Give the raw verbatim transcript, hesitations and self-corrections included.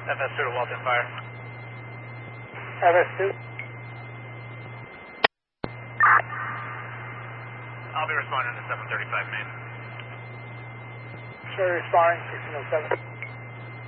F S two to Walton Fire. F S two. I'll be responding to seven thirty-five main. Sure, responding, sixteen oh seven.